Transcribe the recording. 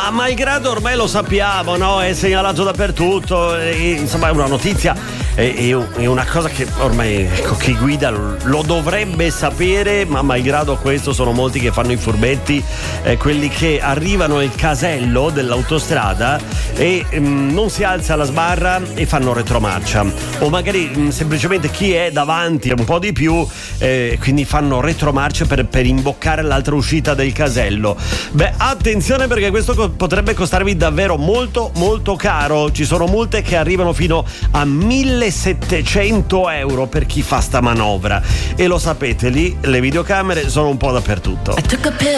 Ma malgrado ormai lo sappiamo, no? È segnalato dappertutto, insomma è una notizia, è una cosa che ormai chi guida lo dovrebbe sapere, ma malgrado questo sono molti che fanno i furbetti, quelli che arrivano al casello dell'autostrada e non si alza la sbarra e fanno retromarcia, o magari semplicemente chi è davanti un po' di più, quindi fanno retromarcia per imboccare l'altra uscita del casello. Beh, attenzione, perché questo potrebbe costarvi davvero molto molto caro. Ci sono multe che arrivano fino a 1.700 euro per chi fa sta manovra, e lo sapete, lì le videocamere sono un po' dappertutto.